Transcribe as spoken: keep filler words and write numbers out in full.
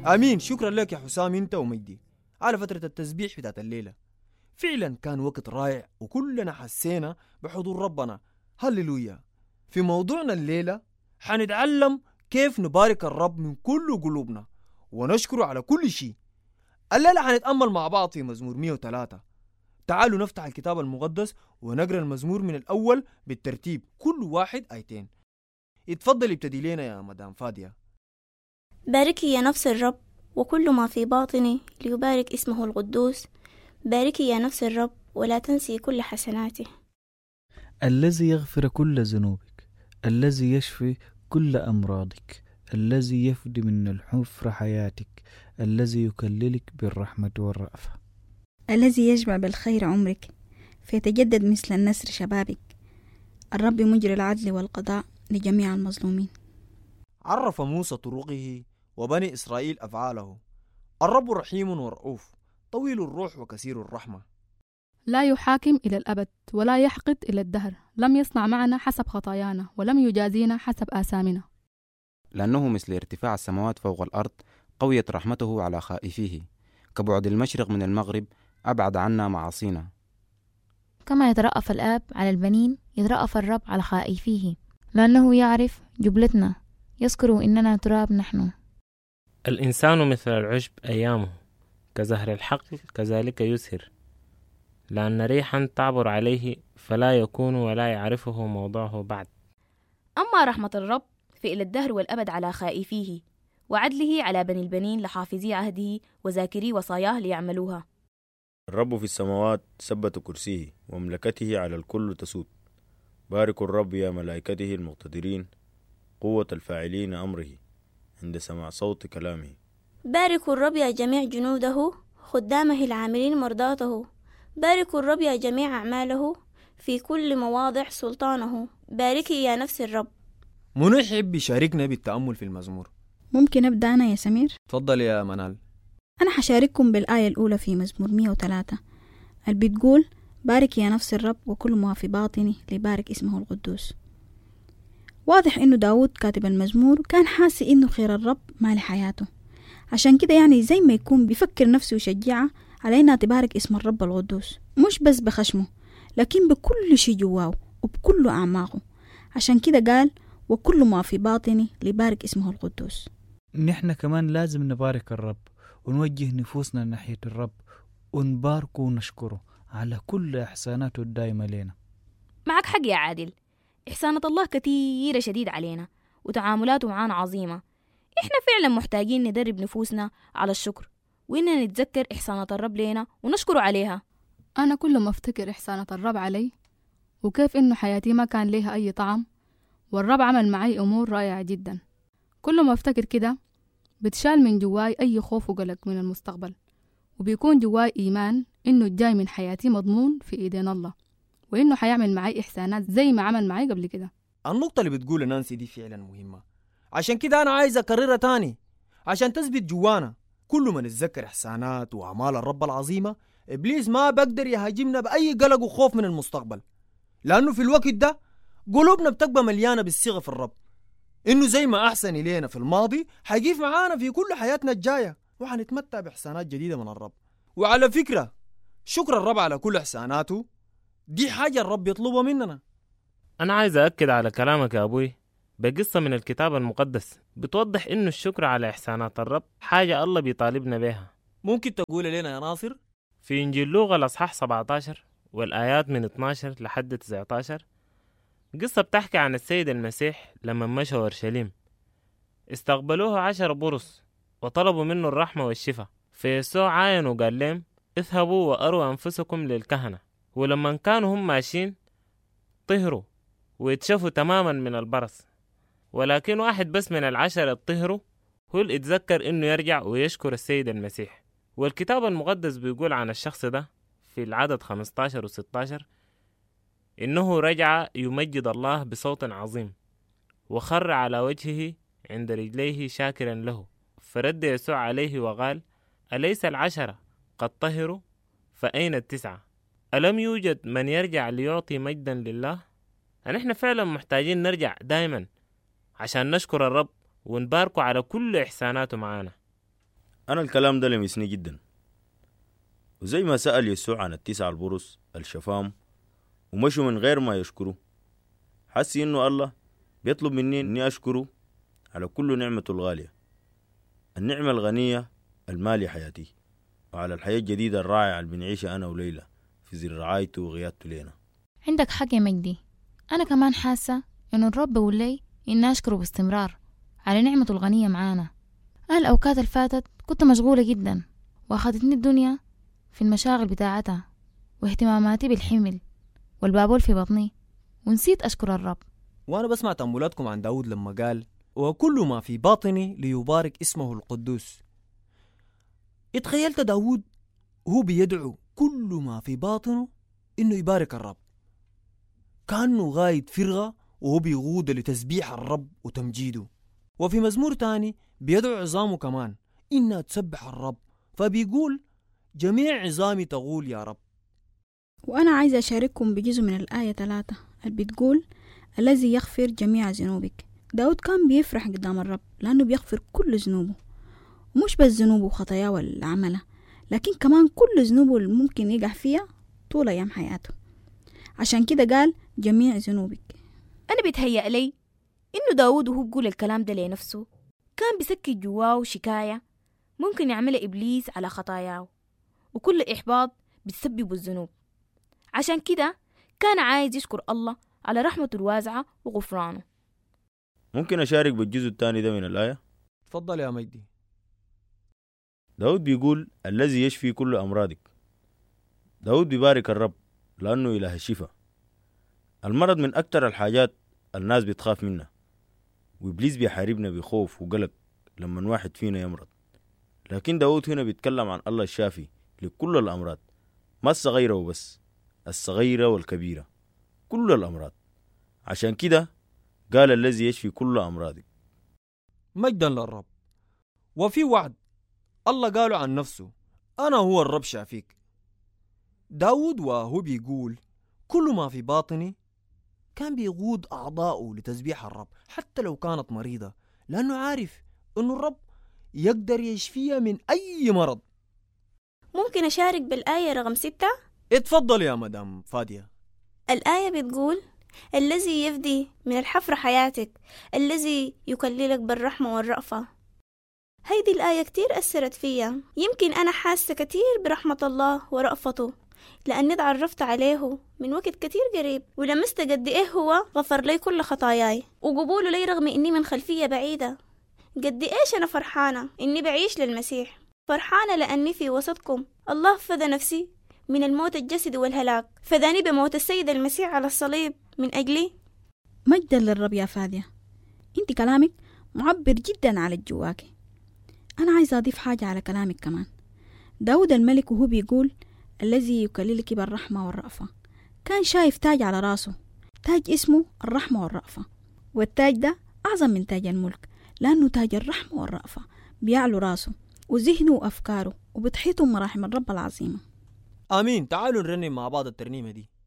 امين. شكرا لك يا حسام انت ومجدي على فترة التسبيح بتاعت الليلة. فعلا كان وقت رائع وكلنا حسينا بحضور ربنا. هللويا. في موضوعنا الليلة حنتعلم كيف نبارك الرب من كل قلوبنا ونشكره على كل شيء. الليلة حنتأمل مع بعض في مزمور مية وثلاثة. تعالوا نفتح الكتاب المقدس ونقرأ المزمور من الأول بالترتيب، كل واحد آيتين. اتفضل ابتدي لنا يا مدام فادية. باركي يا نفس الرب وكل ما في باطني ليبارك اسمه القدوس. باركي يا نفس الرب ولا تنسي كل حسناته. الذي يغفر كل ذنوبك، الذي يشفي كل أمراضك، الذي يفدي من الحفرة حياتك، الذي يكللك بالرحمة والرأفة، الذي يجمع بالخير عمرك فيتجدد مثل النسر شبابك. الرب مجري العدل والقضاء لجميع المظلومين. عرف موسى طرقه وبني إسرائيل أفعاله. الرب رحيم ورؤوف طويل الروح وكثير الرحمة، لا يحاكم إلى الأبد ولا يحقد إلى الدهر. لم يصنع معنا حسب خطايانا ولم يجازينا حسب آثامنا. لأنه مثل ارتفاع السماوات فوق الأرض قويت رحمته على خائفيه، كبعد المشرق من المغرب أبعد عنا معاصينا. كما يترأف الآب على البنين يترأف الرب على خائفيه، لأنه يعرف جبلتنا، يذكر إننا تراب نحن. الإنسان مثل العشب أيامه، كزهر الحقل كذلك يزهر، لأن ريحا تعبر عليه فلا يكون ولا يعرفه موضعه بعد. أما رحمة الرب فإلى الدهر والأبد على خائفيه، وعدله على بني البنين لحافظي عهده وذاكري وصاياه ليعملوها. الرب في السماوات ثبت كرسيه ومملكته على الكل تسود. باركوا الرب يا ملائكته المقتدرين، قوة الفاعلين أمره عند سماع صوت كلامه. باركوا الرب يا جميع جنوده، خدامه العاملين مرضاته. باركوا الرب يا جميع أعماله، في كل مواضع سلطانه. باركي يا نفس الرب. منو يحب يشاركنا بالتأمل في المزمور؟ ممكن أبدأ أنا يا سمير؟ تفضل يا منال. أنا حشارككم بالآية الأولى في مزمور مية وثلاثة اللي بتقول: بارك يا نفس الرب وكل ما في باطني ليبارك اسمه القدوس. واضح إنه داود كاتب المزمور كان حاسس إنه خير الرب مال حياته، عشان كده يعني زي ما يكون بيفكر نفسه ويشجعها علينا تبارك اسم الرب القدوس، مش بس بخشمه لكن بكل شي جواه وبكل أعماقه. عشان كده قال: وكل ما في باطني ليبارك اسمه القدوس. نحن كمان لازم نبارك الرب ونوجه نفوسنا ناحية الرب ونباركه ونشكره على كل إحساناته الدائمة لنا. معك حق يا عادل، إحسانات الله كثيرة شديد علينا وتعاملاته معانا عظيمة. إحنا فعلا محتاجين ندرب نفوسنا على الشكر، وإننا نتذكر إحسانات الرب لنا ونشكره عليها. أنا كل ما أفتكر إحسانات الرب علي وكيف إنه حياتي ما كان ليها أي طعم، والرب عمل معي أمور رائعة جدا، كل ما أفتكر كده بتشال من جواي أي خوف وقلق من المستقبل، وبيكون جواي إيمان إنه الجاي من حياتي مضمون في إيدين الله، وإنه حيعمل معي إحسانات زي ما عمل معي قبل كده. النقطة اللي بتقول نانسي دي فعلا مهمة، عشان كده أنا عايز أكررها تاني عشان تثبت جوانا. كل ما نتذكر إحسانات وأعمال الرب العظيمة، إبليس ما بقدر يهاجمنا بأي قلق وخوف من المستقبل، لأنه في الوقت ده قلوبنا بتبقى مليانة بالثقة في الرب، إنه زي ما أحسن إلينا في الماضي حيقيف معانا في كل حياتنا الجاية، وحنتمتع بإحسانات جديدة من الرب. وعلى فكرة، شكر الرب على كل إحساناته دي حاجة الرب يطلبها مننا. أنا عايز أأكد على كلامك يا أبوي بقصة من الكتاب المقدس بتوضح إنه الشكر على إحسانات الرب حاجة الله بيطالبنا بيها. ممكن تقول لنا يا ناصر؟ في إنجيل لوقا الأصحاح سبعة عشر والآيات من اثنا عشر لحد تسعة عشر قصة بتحكي عن السيد المسيح لما مشى أورشليم. استقبلوه عشر برص وطلبوا منه الرحمة والشفاء، فيسوع عاين وقال لهم: اذهبوا وأروا أنفسكم للكهنة. ولما كانوا هم ماشيين طهروا ويتشفوا تماما من البرص، ولكن واحد بس من العشرة طهروا هو اللي اتذكر إنه يرجع ويشكر السيد المسيح. والكتاب المقدس بيقول عن الشخص ده في العدد خمسة عشر و ستة عشر إنه رجع يمجد الله بصوت عظيم وخر على وجهه عند رجليه شاكرا له. فرد يسوع عليه وقال: أليس العشرة قد طهروا؟ فأين التسعة؟ ألم يوجد من يرجع ليعطي مجدا لله؟ نحن فعلا محتاجين نرجع دائما عشان نشكر الرب ونباركه على كل إحساناته معانا. أنا الكلام ده لمسني جدا. وزي ما سأل يسوع عن التسعة البرص الشفام ومشوا من غير ما يشكروا، حسي إنه الله بيطلب مني إني أشكره على كل نعمته الغالية، النعمة الغنية المالي حياتي، وعلى الحياة الجديدة الرائعة اللي بنعيشها أنا وليلى في ذي رعايته وغيادته لينا. عندك حق يا مجدي، أنا كمان حاسة إنه الرب بيقول لي إني أشكره باستمرار على نعمته الغنية معانا. أنا الأوقات اللي فاتت كنت مشغولة جدا وأخذتني الدنيا في المشاغل بتاعتها واهتماماتي بالحمل والبابول في بطني، ونسيت أشكر الرب. وأنا بسمع تأملاتكم عن داود لما قال وكل ما في باطني ليبارك اسمه القدوس. اتخيلت داود هو بيدعو كل ما في باطنه إنه يبارك الرب، كأنه غايد فرغة وهو بيغود لتسبيح الرب وتمجيده. وفي مزمور تاني بيدعو عظامه كمان إنها تسبح الرب، فبيقول جميع عظامي تقول يا رب. وأنا عايزة أشارككم بجزء من الآية ثلاثة اللي بتقول الذي يغفر جميع ذنوبك. داود كان بيفرح قدام الرب لأنه بيغفر كل ذنوبه، ومش بس ذنوبه وخطاياه والعمله، لكن كمان كل ذنوبه اللي ممكن يقع فيها طول أيام حياته. عشان كده قال جميع ذنوبك. أنا بيتهيأ لي إنه داود وهو بيقول الكلام ده لنفسه كان بيسكت جواه شكاية ممكن يعملها إبليس على خطاياه، وكل إحباط بتسبب الذنوب. عشان كده كان عايز يشكر الله على رحمته الواسعة وغفرانه. ممكن أشارك بالجزء الثاني ده من الآية؟ تفضل يا مجدي. داود بيقول الذي يشفي كل أمراضك. داود بيبارك الرب لأنه إله الشفاء. المرض من أكتر الحاجات الناس بتخاف منها، وإبليس بيحاربنا بخوف وقلق لما واحد فينا يمرض. لكن داود هنا بيتكلم عن الله الشافي لكل الأمراض، ما الصغيرة وبس، الصغيرة والكبيرة، كل الأمراض. عشان كده قال الذي يشفي كل أمراضك. مجدا للرب. وفي وعد الله قاله عن نفسه أنا هو الرب شافيك. داود وهو بيقول كل ما في باطني كان بيغود أعضاؤه لتسبيح الرب حتى لو كانت مريضة، لأنه عارف أنه الرب يقدر يشفيها من أي مرض. ممكن أشارك بالآية رقم ستة؟ اتفضل يا مدام فادية. الآية بتقول الذي يفدي من الحفرة حياتك، الذي يكللك بالرحمة والرأفة. هيدي الآية كتير أثرت فيا. يمكن أنا حاسة كتير برحمة الله ورأفته لأني تعرفت عليه من وقت كتير قريب، ولمست قد إيه هو غفر لي كل خطاياي وقبوله لي رغم إني من خلفية بعيدة. قد إيش أنا فرحانة إني بعيش للمسيح، فرحانة لأني في وسطكم. الله فدى نفسي من الموت الجسدي والهلاك، فداني بموت السيد المسيح على الصليب من أجلي. مجدا للرب يا فادية، انت كلامك معبر جدا على الجواكي. أنا عايزة أضيف حاجة على كلامك كمان. داود الملك وهو بيقول الذي يكللك بالرحمة والرأفة، كان شايف تاج على راسه، تاج اسمه الرحمة والرأفة، والتاج ده أعظم من تاج الملك لأنه تاج الرحمة والرأفة بيعلو راسه وذهنه وأفكاره وبتحيطه مراحم الرب العظيمة. آمين. تعالوا نرنم مع بعض الترنيمة دي.